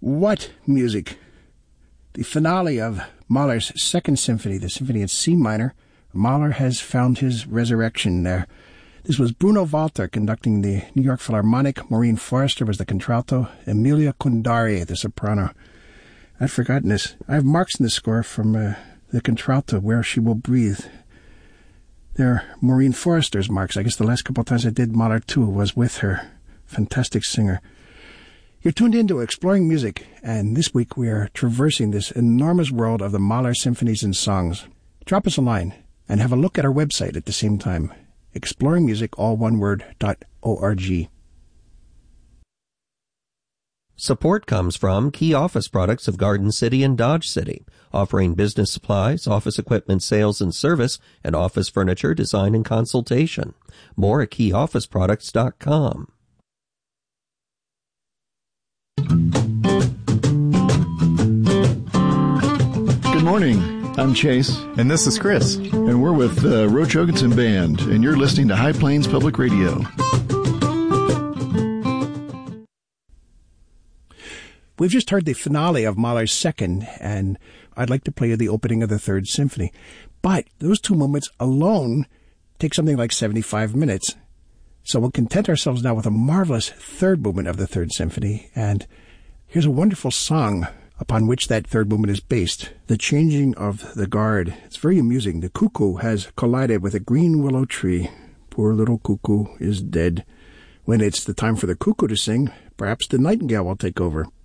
What music! The finale of Mahler's Second Symphony, the Symphony in C minor. Mahler has found his resurrection there. This was Bruno Walter conducting the New York Philharmonic. Maureen Forrester was the contralto. Emilia Kundari, the soprano. I'd forgotten this. I have marks in the score from the contralto, Where She Will Breathe. They're Maureen Forrester's marks. I guess the last couple of times I did Mahler 2 was with her. Fantastic singer. You're tuned into Exploring Music, and this week we are traversing this enormous world of the Mahler symphonies and songs. Drop us a line and have a look at our website at the same time. ExploringMusic, all one word, .org. Support comes from Key Office Products of Garden City and Dodge City, offering business supplies, office equipment sales and service, and office furniture design and consultation. More at keyofficeproducts.com. Good morning. I'm Chase. And this is Chris. And we're with the Roach Ogenson Band, and you're listening to High Plains Public Radio. We've just heard the finale of Mahler's Second, and I'd like to play you the opening of the Third Symphony. But those two moments alone take something like 75 minutes. So we'll content ourselves now with a marvelous third movement of the Third Symphony, and here's a wonderful song upon which that third movement is based, The Changing of the Guard. It's very amusing. The cuckoo has collided with a green willow tree. Poor little cuckoo is dead. When it's the time for the cuckoo to sing, perhaps the nightingale will take over.